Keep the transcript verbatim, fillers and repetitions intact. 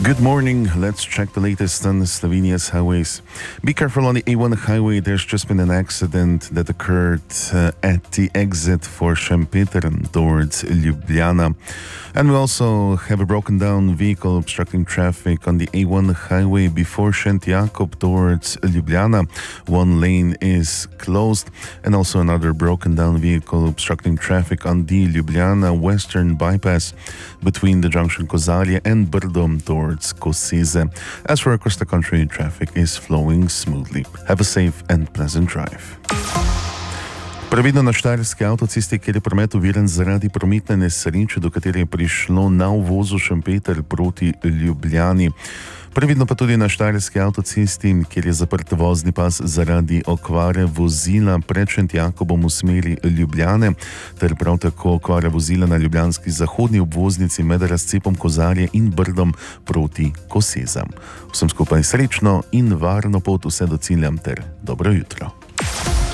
Good morning. Let's check the latest on Slovenia's highways. Be careful on the A one highway. There's just been an accident that occurred uh, at the exit for Šempeter towards Ljubljana. And we also have a broken down vehicle obstructing traffic on the A one highway before Šent Jakob towards Ljubljana. One lane is closed. And also another broken down vehicle obstructing traffic on the Ljubljana Western bypass between the junction Kozarje and Brdo towards Kosice. As for across the country, traffic is flowing smoothly. Have a safe and pleasant drive. Previdno na Štajerski avtocesti, kjer je promet oviran zaradi prometne nesreče, do katere je prišlo na uvozu Šempeter proti Ljubljani. Previdno pa tudi na Štajerski avtocesti, kjer je zaprt vozni pas zaradi okvare vozila pred Šent Jakobom v smeri Ljubljane, ter prav tako okvare vozila na ljubljanski zahodni obvoznici med razcepom Kozarje in Brdom proti Kosezam. Vsem skupaj srečno in varno pot vse do cilja ter dobro jutro.